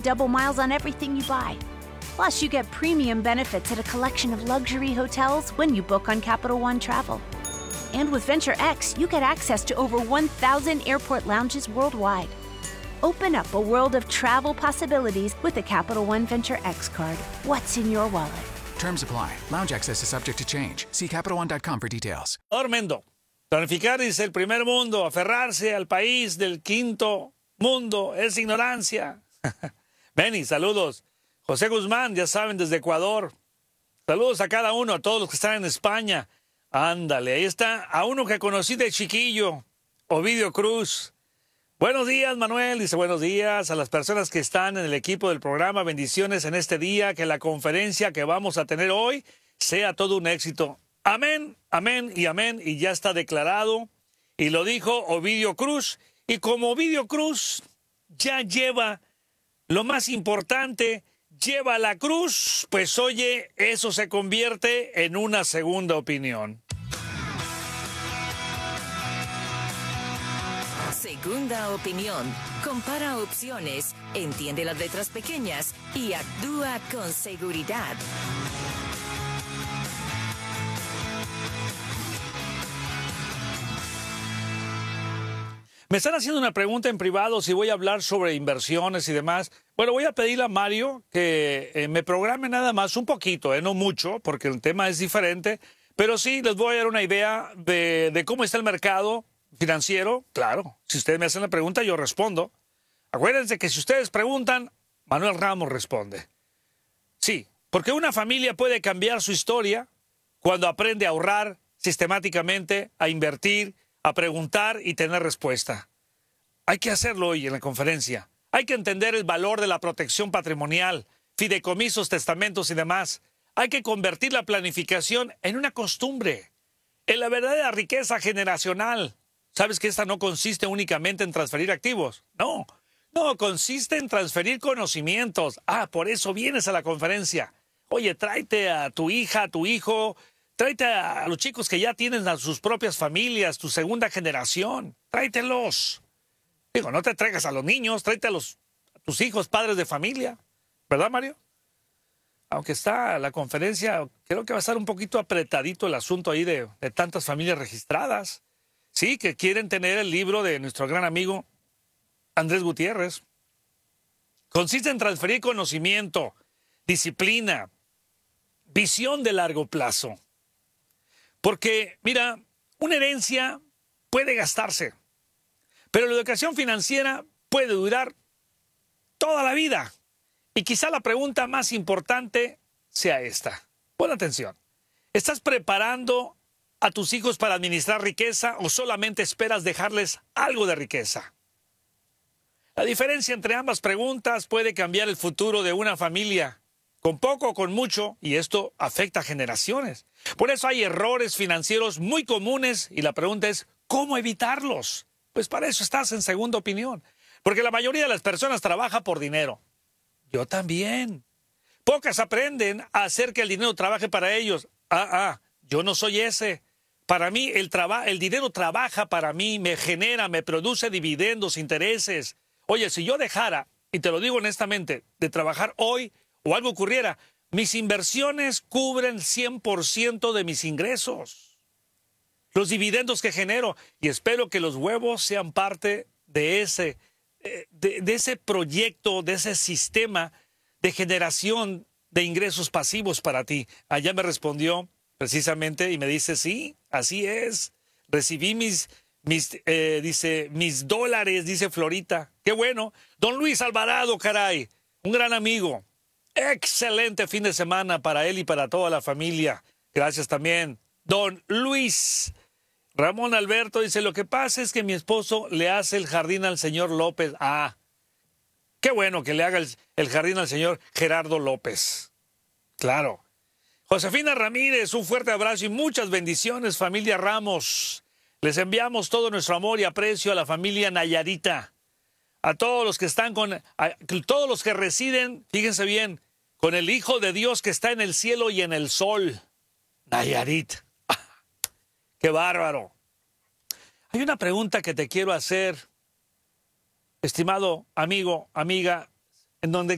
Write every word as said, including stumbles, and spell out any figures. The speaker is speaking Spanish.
double miles on everything you buy. Plus, you get premium benefits at a collection of luxury hotels when you book on Capital One Travel. And with Venture X, you get access to over one thousand airport lounges worldwide. Open up a world of travel possibilities with the Capital One Venture X card. What's in your wallet? Terms apply. Lounge access is subject to change. See Capital One dot com for details. Tremendo. Planificar dice el primer mundo, aferrarse al país del quinto mundo es ignorancia. Benny, saludos. José Guzmán, ya saben, desde Ecuador. Saludos a cada uno, a todos los que están en España. Ándale, ahí está, a uno que conocí de chiquillo, Ovidio Cruz. Buenos días, Manuel. Dice buenos días a las personas que están en el equipo del programa. Bendiciones en este día, que la conferencia que vamos a tener hoy sea todo un éxito. Amén, amén y amén. Y ya está declarado. Y lo dijo Ovidio Cruz. Y como Ovidio Cruz ya lleva lo más importante, lleva la cruz, pues oye, eso se convierte en una segunda opinión. Segunda opinión. Compara opciones, entiende las letras pequeñas y actúa con seguridad. Me están haciendo una pregunta en privado si voy a hablar sobre inversiones y demás. Bueno, voy a pedirle a Mario que eh, me programe nada más un poquito, eh, no mucho, porque el tema es diferente, pero sí les voy a dar una idea de, de cómo está el mercado financiero. Claro, si ustedes me hacen la pregunta, yo respondo. Acuérdense que si ustedes preguntan, Manuel Ramos responde. Sí, porque una familia puede cambiar su historia cuando aprende a ahorrar sistemáticamente, a invertir, a preguntar y tener respuesta. Hay que hacerlo hoy en la conferencia. Hay que entender el valor de la protección patrimonial, fideicomisos, testamentos y demás. Hay que convertir la planificación en una costumbre, en la verdadera riqueza generacional. ¿Sabes que esta no consiste únicamente en transferir activos? No, no, consiste en transferir conocimientos. Ah, por eso vienes a la conferencia. Oye, tráete a tu hija, a tu hijo, tráete a los chicos que ya tienen a sus propias familias, tu segunda generación. Tráetelos. Digo, no te traigas a los niños, tráete a, los, a tus hijos, padres de familia. ¿Verdad, Mario? Aunque está la conferencia, creo que va a estar un poquito apretadito el asunto ahí de, de tantas familias registradas. Sí, que quieren tener el libro de nuestro gran amigo Andrés Gutiérrez. Consiste en transferir conocimiento, disciplina, visión de largo plazo. Porque, mira, una herencia puede gastarse, pero la educación financiera puede durar toda la vida. Y quizá la pregunta más importante sea esta. Pon atención. ¿Estás preparando a tus hijos para administrar riqueza o solamente esperas dejarles algo de riqueza? La diferencia entre ambas preguntas puede cambiar el futuro de una familia, con poco o con mucho, y esto afecta a generaciones. Por eso hay errores financieros muy comunes y la pregunta es, ¿cómo evitarlos? Pues para eso estás en Segunda Opinión. Porque la mayoría de las personas trabaja por dinero. Yo también. Pocas aprenden a hacer que el dinero trabaje para ellos. Ah, ah, yo no soy ese. Para mí el, traba- el dinero trabaja para mí, me genera, me produce dividendos, intereses. Oye, si yo dejara, y te lo digo honestamente, de trabajar hoy o algo ocurriera, mis inversiones cubren cien por ciento de mis ingresos. Los dividendos que genero. Y espero que los huevos sean parte de ese, de, de ese proyecto, de ese sistema de generación de ingresos pasivos para ti. Allá me respondió precisamente y me dice, sí, así es. Recibí mis, mis eh, dice, mis dólares, dice Florita. Qué bueno. Don Luis Alvarado, caray, un gran amigo. Excelente fin de semana para él y para toda la familia. Gracias también. Don Luis. Ramón Alberto dice, lo que pasa es que mi esposo le hace el jardín al señor López. Ah, qué bueno que le haga el, el jardín al señor Gerardo López. Claro. Josefina Ramírez, un fuerte abrazo y muchas bendiciones, familia Ramos. Les enviamos todo nuestro amor y aprecio a la familia Nayarita. A todos los que están con, a todos los que residen, fíjense bien, con el Hijo de Dios que está en el cielo y en el sol. Nayarit. ¡Qué bárbaro! Hay una pregunta que te quiero hacer, estimado amigo, amiga, en donde